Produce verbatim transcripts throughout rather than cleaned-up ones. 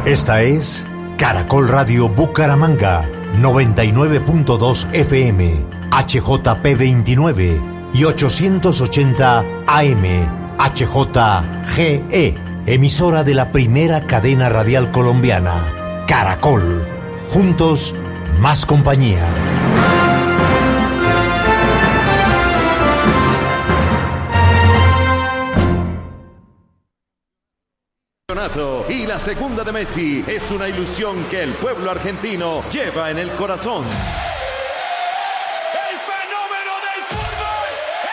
Esta es Caracol Radio Bucaramanga, noventa y nueve punto dos F M, H J P veintinueve y ochocientos ochenta A M, H J G E, emisora de la primera cadena radial colombiana, Caracol. Juntos, más compañía. Y la segunda de Messi es una ilusión que el pueblo argentino lleva en el corazón. ¡El fenómeno del fútbol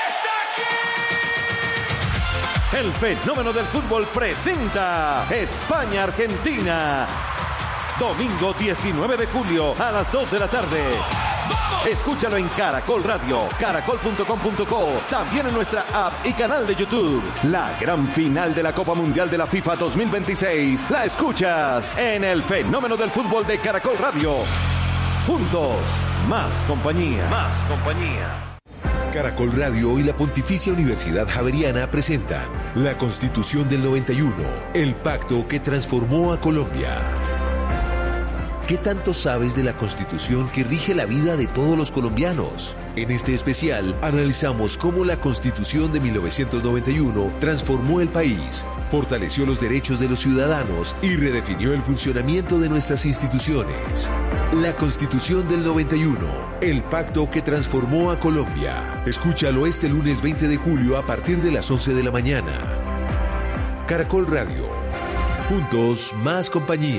está aquí! El fenómeno del fútbol presenta España-Argentina. Domingo diecinueve de julio a las dos de la tarde. Escúchalo en Caracol Radio, caracol punto com punto co, también en nuestra app y canal de YouTube. La gran final de la Copa Mundial de la FIFA dos mil veintiséis la escuchas en el fenómeno del fútbol de Caracol Radio. Juntos, más compañía. Más compañía. Caracol Radio y la Pontificia Universidad Javeriana presentan la Constitución del noventa y uno, el pacto que transformó a Colombia. ¿Qué tanto sabes de la Constitución que rige la vida de todos los colombianos? En este especial analizamos cómo la Constitución de mil novecientos noventa y uno transformó el país, fortaleció los derechos de los ciudadanos y redefinió el funcionamiento de nuestras instituciones. La Constitución del noventa y uno, el pacto que transformó a Colombia. Escúchalo este lunes veinte de julio a partir de las once de la mañana. Caracol Radio. Juntos, más compañía.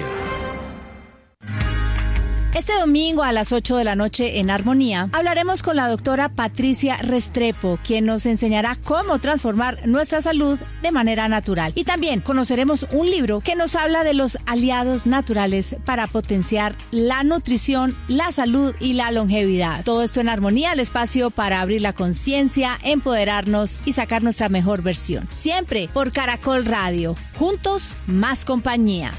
Este domingo a las ocho de la noche en Armonía hablaremos con la doctora Patricia Restrepo, quien nos enseñará cómo transformar nuestra salud de manera natural. Y también conoceremos un libro que nos habla de los aliados naturales para potenciar la nutrición, la salud y la longevidad. Todo esto en Armonía, el espacio para abrir la conciencia, empoderarnos y sacar nuestra mejor versión. Siempre por Caracol Radio. Juntos, más compañía.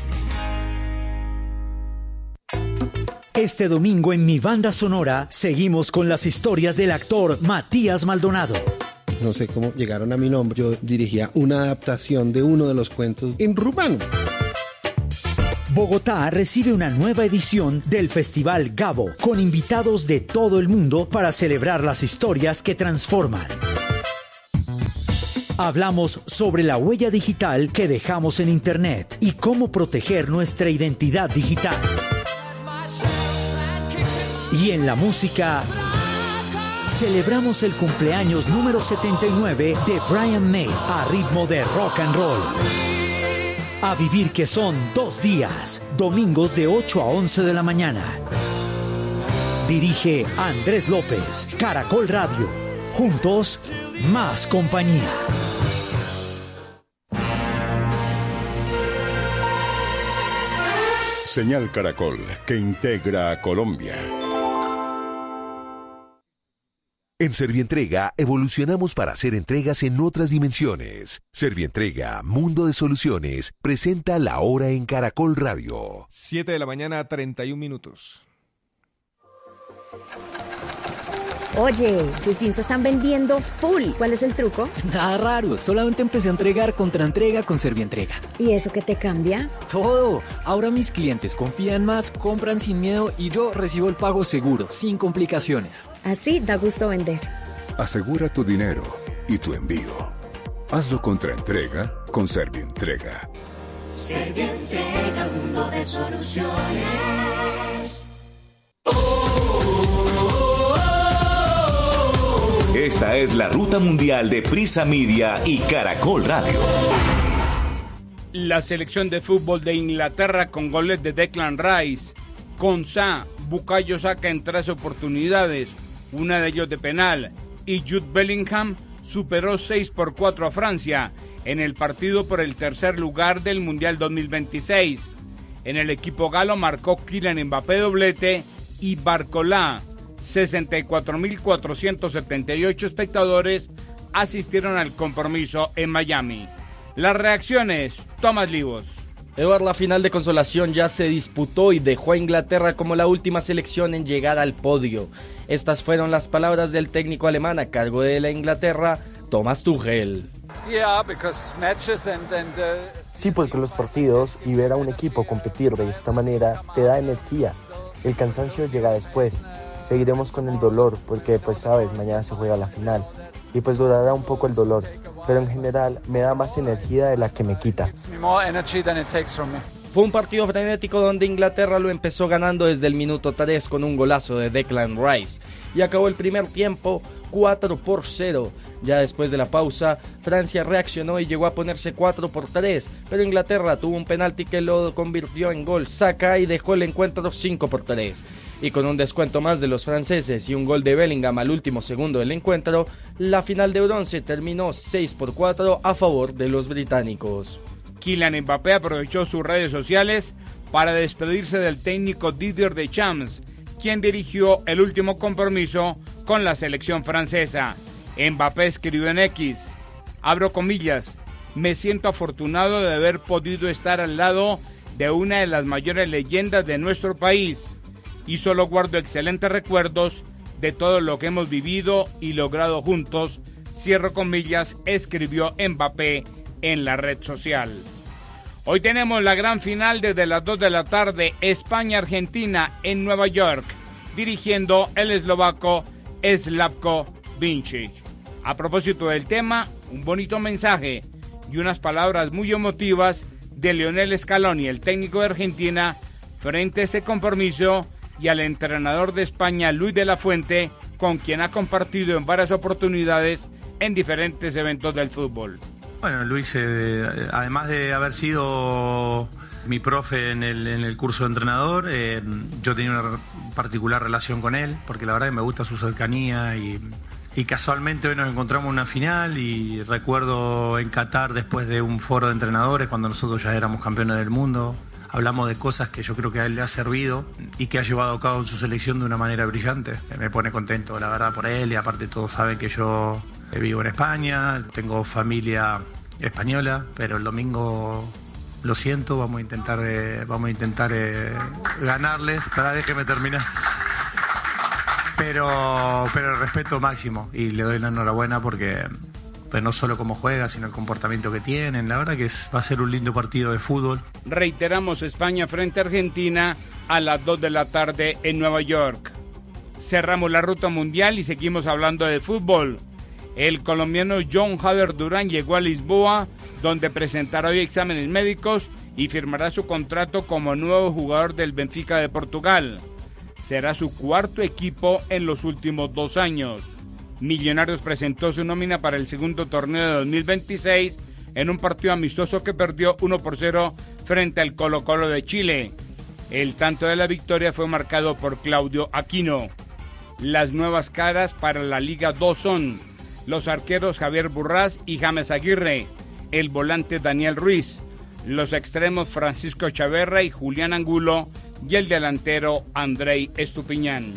Este domingo en Mi Banda Sonora seguimos con las historias del actor Matías Maldonado. No sé cómo llegaron a mi nombre. Yo dirigía una adaptación de uno de los cuentos en rumano. Bogotá recibe una nueva edición del Festival Gabo, con invitados de todo el mundo para celebrar las historias que transforman. Hablamos sobre la huella digital que dejamos en Internet y cómo proteger nuestra identidad digital. Y en la música, celebramos el cumpleaños número setenta y nueve de Brian May a ritmo de rock and roll. A vivir que son dos días, domingos de ocho a once de la mañana. Dirige Andrés López, Caracol Radio. Juntos, más compañía. Señal Caracol, que integra a Colombia. En Servientrega evolucionamos para hacer entregas en otras dimensiones. Servientrega, Mundo de Soluciones, presenta La Hora en Caracol Radio. siete de la mañana, treinta y un minutos. Oye, tus jeans se están vendiendo full. ¿Cuál es el truco? Nada raro, solamente empecé a entregar contra entrega con Servientrega. ¿Y eso qué te cambia? Todo. Ahora mis clientes confían más, compran sin miedo y yo recibo el pago seguro, sin complicaciones. Así da gusto vender. Asegura tu dinero y tu envío. Hazlo contra entrega con Servientrega. Servientrega, mundo de soluciones. Esta es la ruta mundial de Prisa Media y Caracol Radio. La selección de fútbol de Inglaterra con goles de Declan Rice, Konsa, Bukayo Saka en tres oportunidades, una de ellos de penal, y Jude Bellingham superó seis por cuatro a Francia en el partido por el tercer lugar del Mundial dos mil veintiséis. En el equipo galo marcó Kylian Mbappé doblete y Barcola. sesenta y cuatro mil cuatrocientos setenta y ocho espectadores asistieron al compromiso en Miami. Las reacciones, Tomás Livos. Eduard, la final de consolación ya se disputó y dejó a Inglaterra como la última selección en llegar al podio. Estas fueron las palabras del técnico alemán a cargo de la Inglaterra, Thomas Tuchel. Sí, porque los partidos y ver a un equipo competir de esta manera te da energía. El cansancio llega después. Seguiremos con el dolor porque, pues sabes, mañana se juega la final. Y pues durará un poco el dolor. Pero en general me da más energía de la que me quita. Fue un partido frenético donde Inglaterra lo empezó ganando desde el minuto tres con un golazo de Declan Rice. Y acabó el primer tiempo cuatro por cero. Ya después de la pausa, Francia reaccionó y llegó a ponerse cuatro por tres, pero Inglaterra tuvo un penalti que lo convirtió en gol Saka y dejó el encuentro cinco por tres. Y con un descuento más de los franceses y un gol de Bellingham al último segundo del encuentro, la final de bronce terminó seis por cuatro a favor de los británicos. Kylian Mbappé aprovechó sus redes sociales para despedirse del técnico Didier Deschamps, quien dirigió el último compromiso con la selección francesa. Mbappé escribió en X, abro comillas, me siento afortunado de haber podido estar al lado de una de las mayores leyendas de nuestro país y solo guardo excelentes recuerdos de todo lo que hemos vivido y logrado juntos, cierro comillas, escribió Mbappé en la red social. Hoy tenemos la gran final desde las dos de la tarde, España-Argentina en Nueva York, dirigiendo el eslovaco Slavko Vincic. A propósito del tema, un bonito mensaje y unas palabras muy emotivas de Lionel Scaloni, el técnico de Argentina, frente a este compromiso, y al entrenador de España, Luis de la Fuente, con quien ha compartido en varias oportunidades en diferentes eventos del fútbol. Bueno, Luis, eh, además de haber sido mi profe en el, en el curso de entrenador, eh, yo tenía una particular relación con él, porque la verdad que me gusta su cercanía y... Y casualmente hoy nos encontramos en una final y recuerdo en Qatar, después de un foro de entrenadores, cuando nosotros ya éramos campeones del mundo, hablamos de cosas que yo creo que a él le ha servido y que ha llevado a cabo en su selección de una manera brillante. Me pone contento, la verdad, por él, y aparte todos saben que yo vivo en España, tengo familia española, pero el domingo, lo siento, vamos a intentar, eh, vamos a intentar eh, ganarles. Para, déjeme terminar. Pero, pero el respeto máximo, y le doy la enhorabuena porque pues no solo cómo juega, sino el comportamiento que tienen. La verdad que es, va a ser un lindo partido de fútbol. Reiteramos, España frente a Argentina a las dos de la tarde en Nueva York. Cerramos la ruta mundial y seguimos hablando de fútbol. El colombiano John Javier Durán llegó a Lisboa, donde presentará hoy exámenes médicos y firmará su contrato como nuevo jugador del Benfica de Portugal. Será su cuarto equipo en los últimos dos años. Millonarios presentó su nómina para el segundo torneo de dos mil veintiséis en un partido amistoso que perdió uno por cero frente al Colo-Colo de Chile. El tanto de la victoria fue marcado por Claudio Aquino. Las nuevas caras para la Liga dos son los arqueros Javier Burraz y James Aguirre, el volante Daniel Ruiz, los extremos Francisco Chaverra y Julián Angulo, y el delantero Andrei Estupiñán.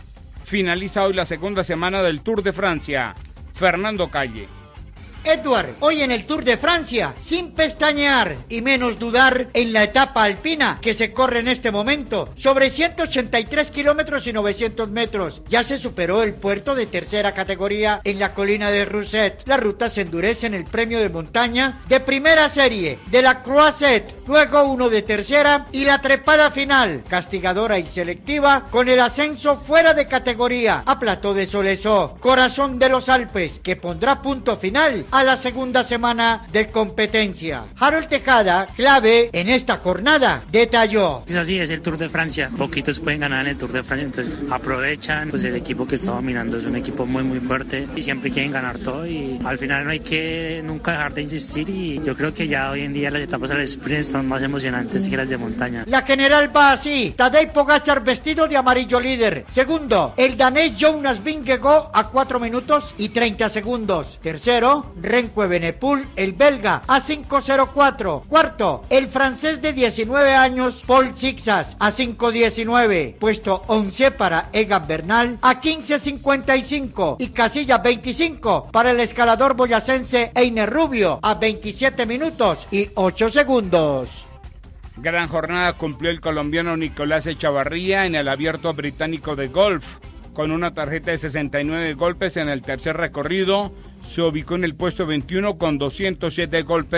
Finaliza hoy la segunda semana del Tour de Francia. Fernando Calle. Edward, hoy en el Tour de Francia, sin pestañear y menos dudar en la etapa alpina que se corre en este momento, sobre ciento ochenta y tres kilómetros y novecientos metros. Ya se superó el puerto de tercera categoría en la colina de Rousset. La ruta se endurece en el premio de montaña de primera serie de la Croisette, luego uno de tercera y la trepada final, castigadora y selectiva, con el ascenso fuera de categoría a Plateau de Soleso, corazón de los Alpes, que pondrá punto final a la segunda semana de competencia. Harold Tejada, clave en esta jornada, detalló. Es así, es el Tour de Francia. Poquitos pueden ganar en el Tour de Francia, entonces aprovechan. Pues el equipo que está dominando es un equipo muy muy fuerte y siempre quieren ganar todo, y al final no hay que nunca dejar de insistir, y yo creo que ya hoy en día las etapas al sprint están más emocionantes que las de montaña. La general va así: Tadej Pogačar vestido de amarillo líder. Segundo, el danés Jonas Vingegaard a cuatro minutos y treinta segundos. Tercero, Renko Evenepoel, el belga, a cinco cero cuatro. Cuarto, el francés de diecinueve años, Paul Sixas, a cinco diecinueve. Puesto once para Egan Bernal, a quince cincuenta y cinco. Y casilla veinticinco para el escalador boyacense Einer Rubio, a veintisiete minutos y ocho segundos. Gran jornada cumplió el colombiano Nicolás Echavarría en el Abierto Británico de Golf. Con una tarjeta de sesenta y nueve golpes en el tercer recorrido, se ubicó en el puesto veintiuno con doscientos siete golpes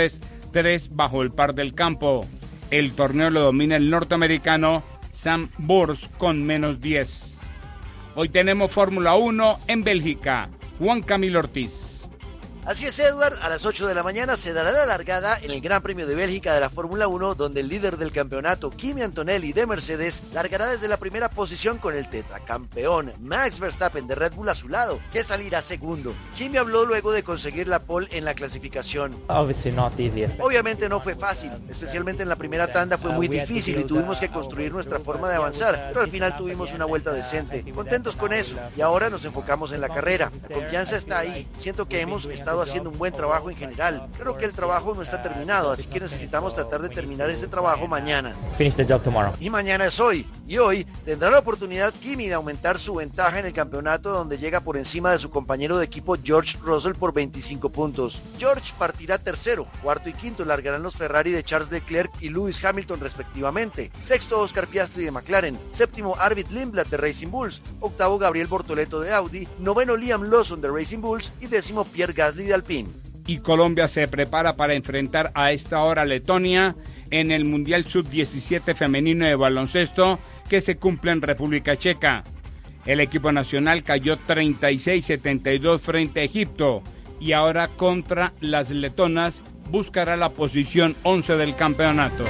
tres bajo el par del campo. El torneo lo domina el norteamericano Sam Burns con menos diez. Hoy tenemos Fórmula uno en Bélgica. Juan Camilo Ortiz. Así es, Edward, a las ocho de la mañana se dará la largada en el Gran Premio de Bélgica de la Fórmula uno, donde el líder del campeonato, Kimi Antonelli de Mercedes, largará desde la primera posición con el tetracampeón Max Verstappen de Red Bull a su lado, que salirá segundo. Kimi habló luego de conseguir la pole en la clasificación. Obviamente no fue fácil, especialmente en la primera tanda fue muy difícil y tuvimos que construir nuestra forma de avanzar, pero al final tuvimos una vuelta decente. Contentos con eso, y ahora nos enfocamos en la carrera. La confianza está ahí, siento que hemos estado haciendo un buen trabajo en general. Creo que el trabajo no está terminado, así que necesitamos tratar de terminar ese trabajo mañana. Finish the job tomorrow. Y mañana es hoy, y hoy tendrá la oportunidad Kimi de aumentar su ventaja en el campeonato, donde llega por encima de su compañero de equipo George Russell por veinticinco puntos. George partirá tercero, cuarto y quinto largarán los Ferrari de Charles Leclerc y Lewis Hamilton respectivamente. Sexto Oscar Piastri de McLaren, séptimo Arvid Lindblad de Racing Bulls, octavo Gabriel Bortoleto de Audi, noveno Liam Lawson de Racing Bulls y décimo Pierre Gasly de Alpine. Y Colombia se prepara para enfrentar a esta hora a Letonia en el Mundial sub diecisiete femenino de baloncesto que se cumple en República Checa. El equipo nacional cayó treinta y seis a setenta y dos frente a Egipto y ahora contra las letonas buscará la posición once del campeonato.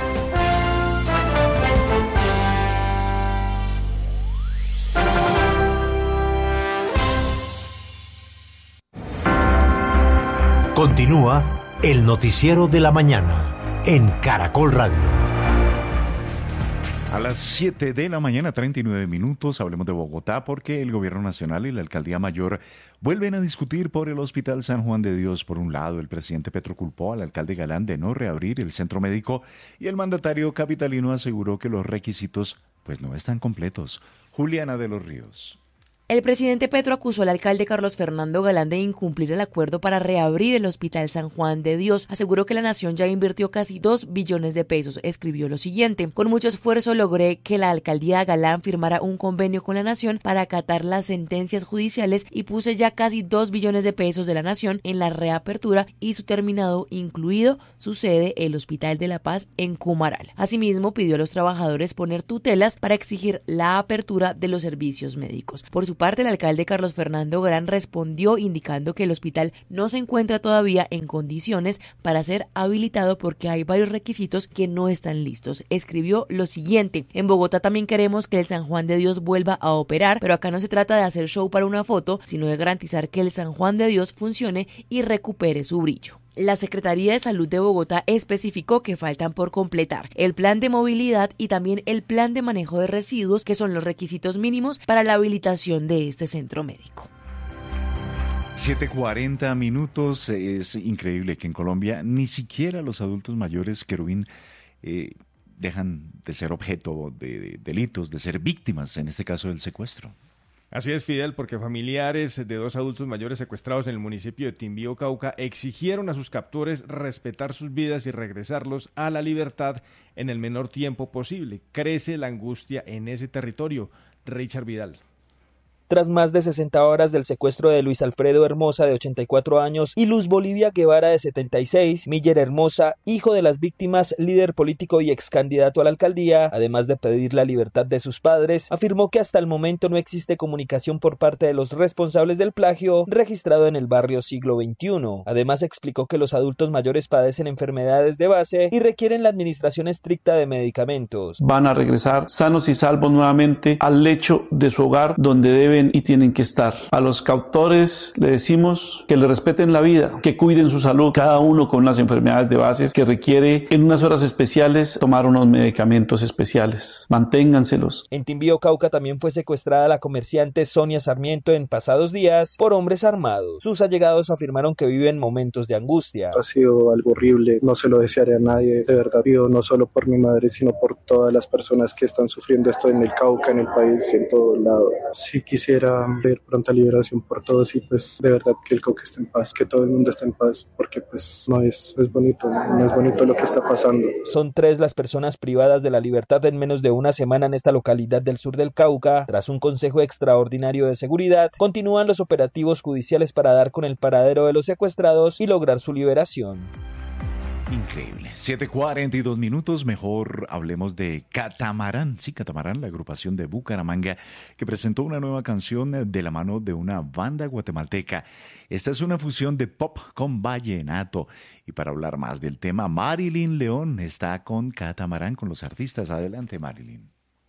Continúa el noticiero de la mañana en Caracol Radio. A las siete de la mañana, treinta y nueve minutos, hablemos de Bogotá porque el Gobierno Nacional y la Alcaldía Mayor vuelven a discutir por el Hospital San Juan de Dios. Por un lado, el presidente Petro culpó al alcalde Galán de no reabrir el centro médico y el mandatario capitalino aseguró que los requisitos pues no están completos. Juliana de los Ríos. El presidente Petro acusó al alcalde Carlos Fernando Galán de incumplir el acuerdo para reabrir el Hospital San Juan de Dios. Aseguró que la nación ya invirtió casi dos billones de pesos. Escribió lo siguiente: con mucho esfuerzo logré que la alcaldía Galán firmara un convenio con la nación para acatar las sentencias judiciales y puse ya casi dos billones de pesos de la nación en la reapertura y su terminado, incluido su sede, el Hospital de la Paz en Cumaral. Asimismo, pidió a los trabajadores poner tutelas para exigir la apertura de los servicios médicos. Por su parte, el alcalde Carlos Fernando Galán respondió indicando que el hospital no se encuentra todavía en condiciones para ser habilitado porque hay varios requisitos que no están listos. Escribió lo siguiente: en Bogotá también queremos que el San Juan de Dios vuelva a operar, pero acá no se trata de hacer show para una foto, sino de garantizar que el San Juan de Dios funcione y recupere su brillo. La Secretaría de Salud de Bogotá especificó que faltan por completar el plan de movilidad y también el plan de manejo de residuos, que son los requisitos mínimos para la habilitación de este centro médico. siete cuarenta minutos. Es increíble que en Colombia ni siquiera los adultos mayores, querubín, eh, dejan de ser objeto de, de delitos, de ser víctimas, en este caso del secuestro. Así es, Fidel, porque familiares de dos adultos mayores secuestrados en el municipio de Timbío, Cauca, exigieron a sus captores respetar sus vidas y regresarlos a la libertad en el menor tiempo posible. Crece la angustia en ese territorio. Richard Vidal. Tras más de sesenta horas del secuestro de Luis Alfredo Hermosa, de ochenta y cuatro años, y Luz Bolivia Guevara, de setenta y seis, Miller Hermosa, hijo de las víctimas, líder político y ex candidato a la alcaldía, además de pedir la libertad de sus padres, afirmó que hasta el momento no existe comunicación por parte de los responsables del plagio registrado en el barrio Siglo veintiuno. Además, explicó que los adultos mayores padecen enfermedades de base y requieren la administración estricta de medicamentos. Van a regresar sanos y salvos nuevamente al lecho de su hogar, donde deben y tienen que estar. A los captores le decimos que le respeten la vida, que cuiden su salud, cada uno con las enfermedades de base que requiere en unas horas especiales tomar unos medicamentos especiales. Manténganselos. En Timbío, Cauca, también fue secuestrada la comerciante Sonia Sarmiento en pasados días por hombres armados. Sus allegados afirmaron que viven momentos de angustia. Ha sido algo horrible, no se lo desearé a nadie, de verdad pido no solo por mi madre, sino por todas las personas que están sufriendo esto en el Cauca, en el país, en todo lado. Sí quisiera ver pronta liberación por todos y pues de verdad que el Cauca esté en paz, que todo el mundo esté en paz, porque pues no es, no es bonito, no es bonito lo que está pasando. Son tres las personas privadas de la libertad en menos de una semana en esta localidad del sur del Cauca. Tras un consejo extraordinario de seguridad, continúan los operativos judiciales para dar con el paradero de los secuestrados y lograr su liberación. Increíble. siete cuarenta y dos minutos, mejor hablemos de Catamarán. Sí, Catamarán, la agrupación de Bucaramanga, que presentó una nueva canción de la mano de una banda guatemalteca. Esta es una fusión de pop con vallenato. Y para hablar más del tema, Marilyn León está con Catamarán, con los artistas. Adelante, Marilyn.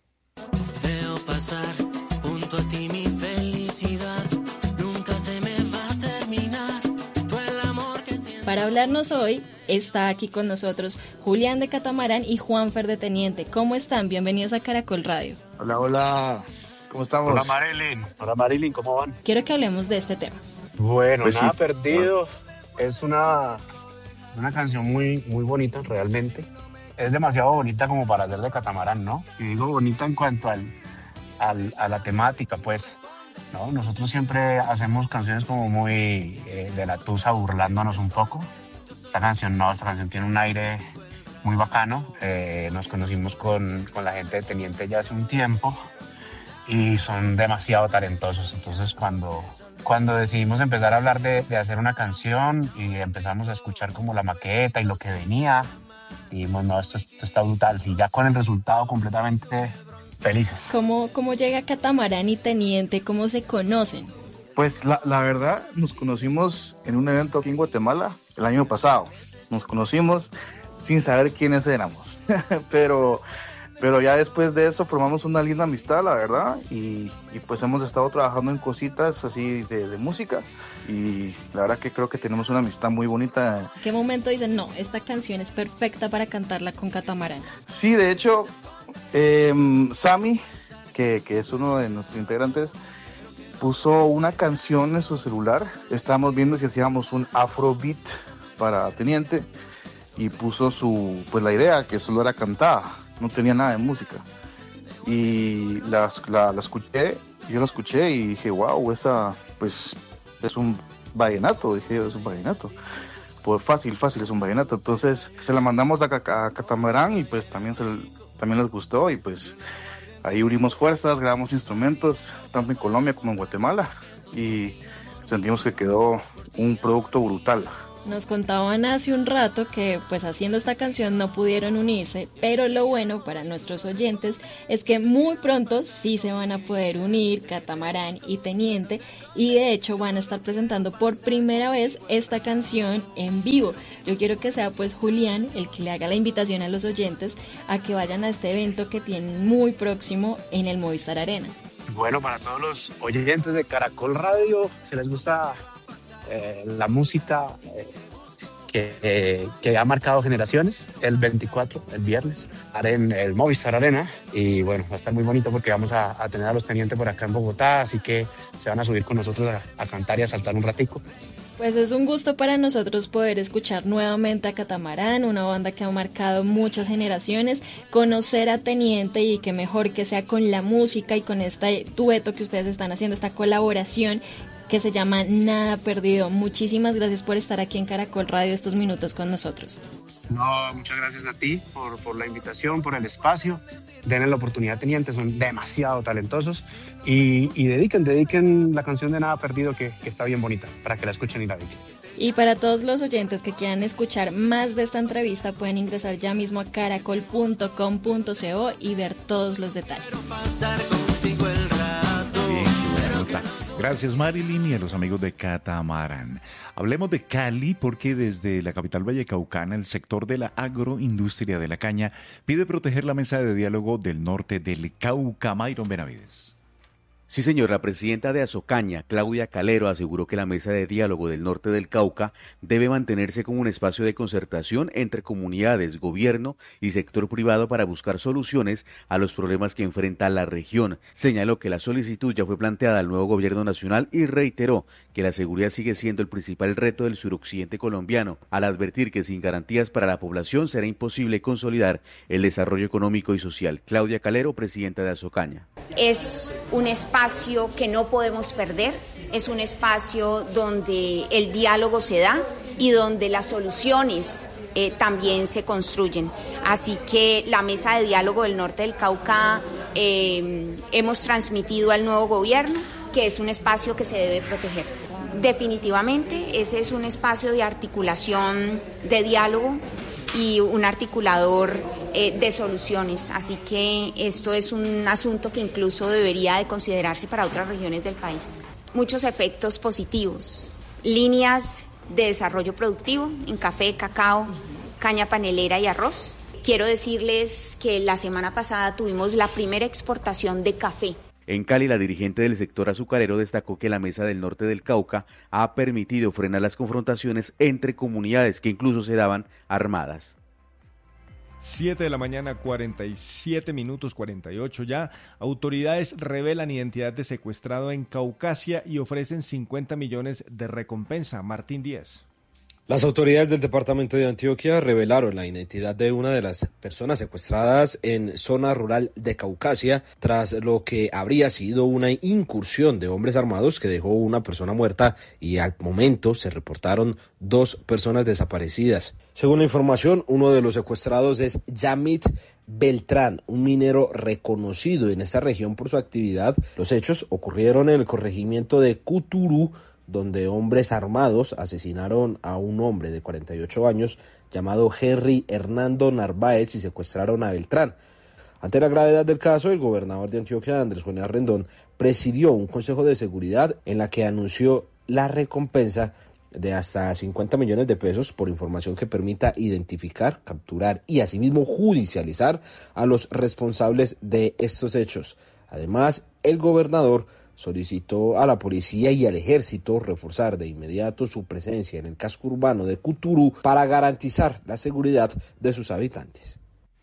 Veo pasar junto a ti mi felicidad. Nunca se me va a terminar. Tú el amor que siento. Para hablarnos hoy está aquí con nosotros Julián de Catamarán y Juanfer de Teniente. ¿Cómo están? Bienvenidos a Caracol Radio. Hola, hola. ¿Cómo estamos? Hola, Marilyn. Hola, Marilyn. ¿Cómo van? Quiero que hablemos de este tema. Bueno, Pues Nada sí. Perdido es una, una canción muy, muy bonita, realmente. Es demasiado bonita como para ser de Catamarán, ¿no? Y digo bonita en cuanto al, al, a la temática, pues, ¿no? Nosotros siempre hacemos canciones como muy eh, de la tusa, burlándonos un poco. Esta canción no, esta canción tiene un aire muy bacano. Eh, nos conocimos con, con la gente de Teniente ya hace un tiempo y son demasiado talentosos. Entonces, cuando, cuando decidimos empezar a hablar de, de hacer una canción y empezamos a escuchar como la maqueta y lo que venía, dijimos, no, esto, esto está brutal. Y ya con el resultado completamente felices. ¿Cómo, cómo llega Catamarán y Teniente? ¿Cómo se conocen? Pues la, la verdad, nos conocimos en un evento aquí en Guatemala el año pasado. Nos conocimos sin saber quiénes éramos. pero, pero ya después de eso formamos una linda amistad, la verdad. Y, y pues hemos estado trabajando en cositas así de, de música. Y la verdad que creo que tenemos una amistad muy bonita. ¿Qué momento dicen, no, esta canción es perfecta para cantarla con Catamarán? Sí, de hecho, eh, Sammy, que, que es uno de nuestros integrantes, puso una canción en su celular. Estábamos viendo si hacíamos un afrobeat para Teniente y puso su, pues la idea que solo era cantada, no tenía nada de música. Y la, la, la escuché, yo la escuché y dije, wow, esa pues es un vallenato, dije, es un vallenato. Pues fácil, fácil, es un vallenato. Entonces se la mandamos a, a, a Catamarán y pues también, se, también les gustó y pues ahí unimos fuerzas, grabamos instrumentos, tanto en Colombia como en Guatemala, y sentimos que quedó un producto brutal. Nos contaban hace un rato que pues haciendo esta canción no pudieron unirse, pero lo bueno para nuestros oyentes es que muy pronto sí se van a poder unir Catamarán y Teniente, y de hecho van a estar presentando por primera vez esta canción en vivo. Yo quiero que sea pues Julián el que le haga la invitación a los oyentes a que vayan a este evento que tienen muy próximo en el Movistar Arena. Bueno, para todos los oyentes de Caracol Radio, si les gusta eh, la música eh, que, eh, que ha marcado generaciones, el veinticuatro, el viernes, haré en el Movistar Arena, y bueno, va a estar muy bonito porque vamos a, a tener a los Tenientes por acá en Bogotá, así que se van a subir con nosotros a, a cantar y a saltar un ratico. Pues es un gusto para nosotros poder escuchar nuevamente a Catamarán, una banda que ha marcado muchas generaciones, conocer a Teniente, y que mejor que sea con la música y con este dueto que ustedes están haciendo, esta colaboración que se llama Nada Perdido. Muchísimas gracias por estar aquí en Caracol Radio estos minutos con nosotros. No, muchas gracias a ti por, por la invitación, por el espacio. Denle la oportunidad, Teniente, son demasiado talentosos. Y, y dediquen, dediquen la canción de Nada Perdido, que, que está bien bonita, para que la escuchen y la dediquen. Y para todos los oyentes que quieran escuchar más de esta entrevista, pueden ingresar ya mismo a caracol punto com punto co y ver todos los detalles. Bien, qué buena nota. Gracias, Marilyn, y a los amigos de Catamarán. Hablemos de Cali, porque desde la capital vallecaucana, el sector de la agroindustria de la caña pide proteger la mesa de diálogo del norte del Cauca. Mayron Benavides. Sí, señor, la presidenta de Azocaña, Claudia Calero, aseguró que la mesa de diálogo del norte del Cauca debe mantenerse como un espacio de concertación entre comunidades, gobierno y sector privado para buscar soluciones a los problemas que enfrenta la región. Señaló que la solicitud ya fue planteada al nuevo gobierno nacional y reiteró que la seguridad sigue siendo el principal reto del suroccidente colombiano, al advertir que sin garantías para la población será imposible consolidar el desarrollo económico y social. Claudia Calero, presidenta de Azocaña. Es un espacio que no podemos perder, es un espacio donde el diálogo se da y donde las soluciones eh, también se construyen. Así que la mesa de diálogo del norte del Cauca eh, hemos transmitido al nuevo gobierno que es un espacio que se debe proteger. Definitivamente ese es un espacio de articulación, de diálogo y un articulador eh, de soluciones. Así que esto es un asunto que incluso debería de considerarse para otras regiones del país. Muchos efectos positivos, líneas de desarrollo productivo en café, cacao, caña panelera y arroz. Quiero decirles que la semana pasada tuvimos la primera exportación de café. En Cali, la dirigente del sector azucarero destacó que la Mesa del Norte del Cauca ha permitido frenar las confrontaciones entre comunidades que incluso se daban armadas. siete de la mañana, cuarenta y siete minutos, cuarenta y ocho ya. Autoridades revelan identidad de secuestrado en Caucasia y ofrecen cincuenta millones de recompensa. Martín Díaz. Las autoridades del departamento de Antioquia revelaron la identidad de una de las personas secuestradas en zona rural de Caucasia tras lo que habría sido una incursión de hombres armados que dejó una persona muerta y al momento se reportaron dos personas desaparecidas. Según la información, uno de los secuestrados es Yamit Beltrán, un minero reconocido en esta región por su actividad. Los hechos ocurrieron en el corregimiento de Cuturú, donde hombres armados asesinaron a un hombre de cuarenta y ocho años llamado Henry Hernando Narváez y secuestraron a Beltrán. Ante la gravedad del caso, el gobernador de Antioquia, Andrés Joné Rendón, presidió un consejo de seguridad en la que anunció la recompensa de hasta cincuenta millones de pesos por información que permita identificar, capturar y asimismo judicializar a los responsables de estos hechos. Además, el gobernador solicitó a la policía y al ejército reforzar de inmediato su presencia en el casco urbano de Cuturú para garantizar la seguridad de sus habitantes.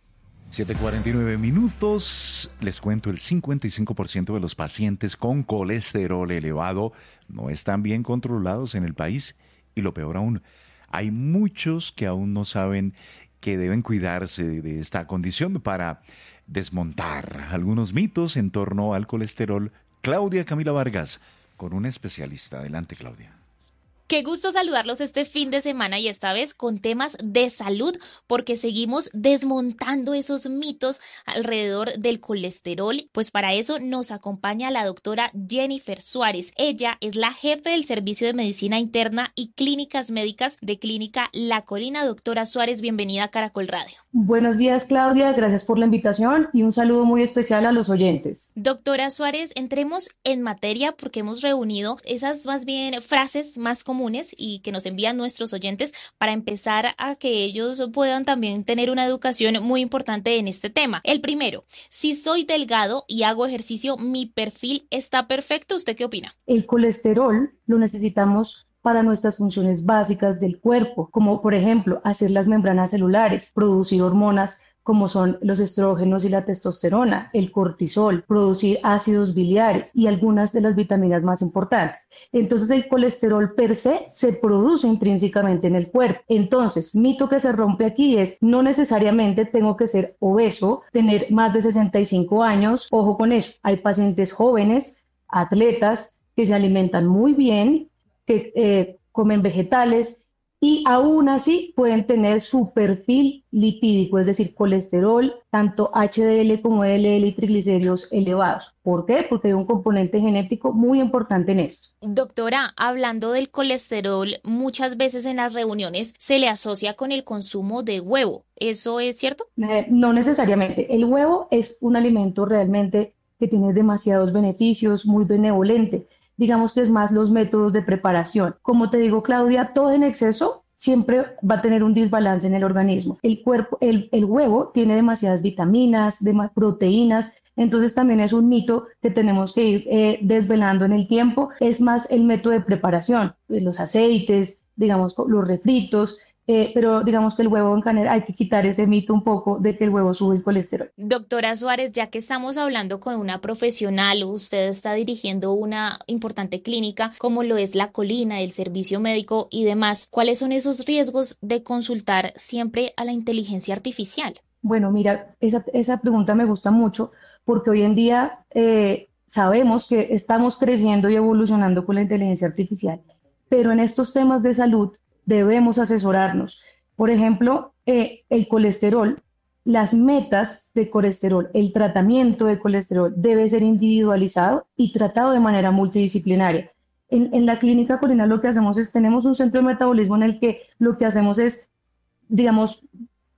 siete cuarenta y nueve minutos. Les cuento, el cincuenta y cinco por ciento de los pacientes con colesterol elevado no están bien controlados en el país y lo peor aún, hay muchos que aún no saben que deben cuidarse de esta condición. Para desmontar algunos mitos en torno al colesterol, Claudia Camila Vargas, con una especialista. Adelante, Claudia. Qué gusto saludarlos este fin de semana y esta vez con temas de salud, porque seguimos desmontando esos mitos alrededor del colesterol. Pues para eso nos acompaña la doctora Jennifer Suárez. Ella es la jefe del Servicio de Medicina Interna y Clínicas Médicas de Clínica La Colina. Doctora Suárez, bienvenida a Caracol Radio. Buenos días, Claudia, gracias por la invitación y un saludo muy especial a los oyentes. Doctora Suárez, entremos en materia porque hemos reunido esas más bien frases más comunes y que nos envían nuestros oyentes para empezar a que ellos puedan también tener una educación muy importante en este tema. El primero, si soy delgado y hago ejercicio, mi perfil está perfecto. ¿Usted qué opina? El colesterol lo necesitamos para nuestras funciones básicas del cuerpo, como por ejemplo hacer las membranas celulares, producir hormonas como son los estrógenos y la testosterona, el cortisol, producir ácidos biliares y algunas de las vitaminas más importantes. Entonces el colesterol per se se produce intrínsecamente en el cuerpo. Entonces, mito que se rompe aquí es no necesariamente tengo que ser obeso, tener más de sesenta y cinco años. Ojo con eso, hay pacientes jóvenes, atletas que se alimentan muy bien, que eh, comen vegetales y aún así pueden tener su perfil lipídico, es decir, colesterol, tanto H D L como L L y triglicéridos elevados. ¿Por qué? Porque hay un componente genético muy importante en esto. Doctora, hablando del colesterol, muchas veces en las reuniones se le asocia con el consumo de huevo. ¿Eso es cierto? Eh, no necesariamente. El huevo es un alimento realmente que tiene demasiados beneficios, muy benevolente. Digamos que es más los métodos de preparación. Como te digo, Claudia, todo en exceso siempre va a tener un desbalance en el organismo. El cuerpo, el, el huevo tiene demasiadas vitaminas, demasiadas proteínas, entonces también es un mito que tenemos que ir eh, desvelando en el tiempo. Es más el método de preparación, los aceites, digamos, los refritos, Eh, pero digamos que el huevo en canela, hay que quitar ese mito un poco de que el huevo sube el colesterol. Doctora Suárez, ya que estamos hablando con una profesional, usted está dirigiendo una importante clínica como lo es La Colina, el servicio médico y demás. ¿Cuáles son esos riesgos de consultar siempre a la inteligencia artificial? Bueno, mira, esa, esa pregunta me gusta mucho porque hoy en día eh, sabemos que estamos creciendo y evolucionando con la inteligencia artificial, pero en estos temas de salud debemos asesorarnos. Por ejemplo, eh, el colesterol, las metas de colesterol, el tratamiento de colesterol debe ser individualizado y tratado de manera multidisciplinaria. En, en la Clínica Colina lo que hacemos es, tenemos un centro de metabolismo en el que lo que hacemos es, digamos,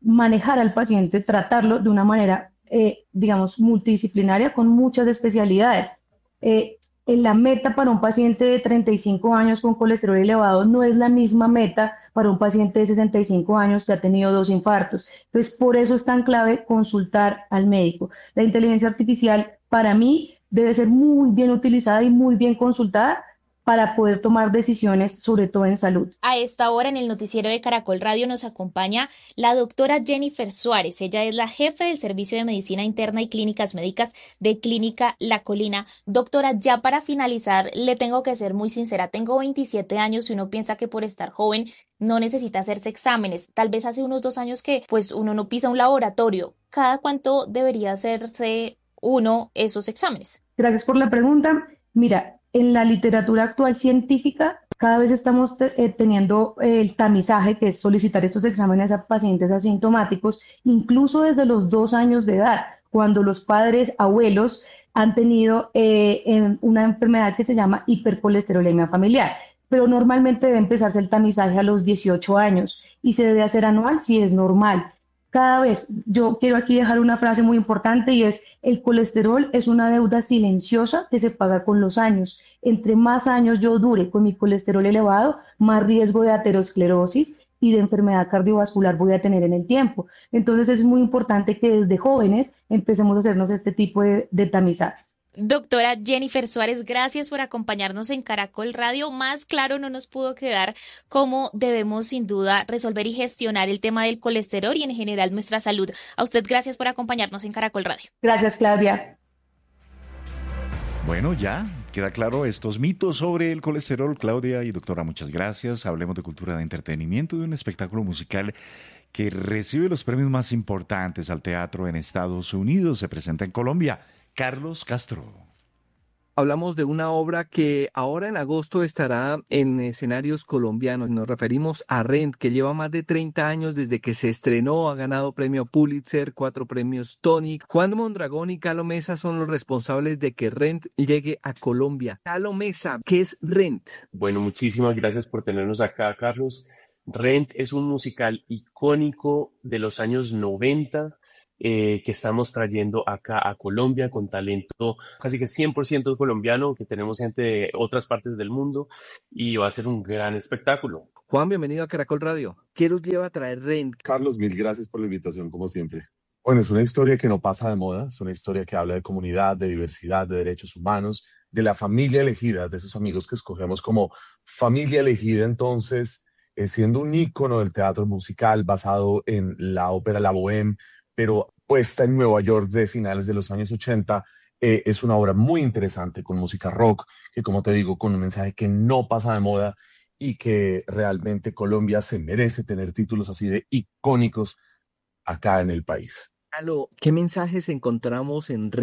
manejar al paciente, tratarlo de una manera, eh, digamos, multidisciplinaria con muchas especialidades. Eh, la meta para un paciente de treinta y cinco años con colesterol elevado no es la misma meta para un paciente de sesenta y cinco años que ha tenido dos infartos. Entonces, por eso es tan clave consultar al médico. La inteligencia artificial, para mí, debe ser muy bien utilizada y muy bien consultada para poder tomar decisiones, sobre todo en salud. A esta hora en el noticiero de Caracol Radio nos acompaña la doctora Jennifer Suárez. Ella es la jefe del Servicio de Medicina Interna y Clínicas Médicas de Clínica La Colina. Doctora, ya para finalizar, le tengo que ser muy sincera. Tengo veintisiete años y uno piensa que por estar joven no necesita hacerse exámenes. Tal vez hace unos dos años que pues uno no pisa un laboratorio. ¿Cada cuánto debería hacerse uno esos exámenes? Gracias por la pregunta. Mira, en la literatura actual científica, cada vez estamos te- eh, teniendo eh, el tamizaje, que es solicitar estos exámenes a pacientes asintomáticos, incluso desde los dos años de edad, cuando los padres, abuelos, han tenido eh, en una enfermedad que se llama hipercolesterolemia familiar. Pero normalmente debe empezarse el tamizaje a los dieciocho años y se debe hacer anual si es normal. Cada vez, yo quiero aquí dejar una frase muy importante y es: el colesterol es una deuda silenciosa que se paga con los años. Entre más años yo dure con mi colesterol elevado, más riesgo de aterosclerosis y de enfermedad cardiovascular voy a tener en el tiempo. Entonces es muy importante que desde jóvenes empecemos a hacernos este tipo de, de tamizajes. Doctora Jennifer Suárez, gracias por acompañarnos en Caracol Radio. Más claro no nos pudo quedar cómo debemos sin duda resolver y gestionar el tema del colesterol y en general nuestra salud. A usted gracias por acompañarnos en Caracol Radio. Gracias, Claudia. Bueno, ya queda claro estos mitos sobre el colesterol. Claudia y doctora, muchas gracias. Hablemos de cultura, de entretenimiento, de un espectáculo musical que recibe los premios más importantes al teatro en Estados Unidos. Se presenta en Colombia. Carlos Castro. Hablamos de una obra que ahora en agosto estará en escenarios colombianos. Nos referimos a Rent, que lleva más de treinta años desde que se estrenó. Ha ganado premio Pulitzer, cuatro premios Tony. Juan Mondragón y Calo Mesa son los responsables de que Rent llegue a Colombia. Calo Mesa, ¿qué es Rent? Bueno, muchísimas gracias por tenernos acá, Carlos. Rent es un musical icónico de los años noventa. Eh, que estamos trayendo acá a Colombia con talento casi que cien por ciento colombiano, que tenemos gente de otras partes del mundo y va a ser un gran espectáculo. Juan, bienvenido a Caracol Radio. ¿Qué nos lleva a traer Rent? Carlos, mil gracias por la invitación, como siempre. Bueno, es una historia que no pasa de moda, es una historia que habla de comunidad, de diversidad, de derechos humanos, de la familia elegida, de esos amigos que escogemos como familia elegida. Entonces, eh, siendo un ícono del teatro musical basado en la ópera La Bohème, pero puesta en Nueva York de finales de los años ochenta, eh, es una obra muy interesante con música rock, que como te digo, con un mensaje que no pasa de moda y que realmente Colombia se merece tener títulos así de icónicos acá en el país. Calo, ¿qué mensajes encontramos en Rent?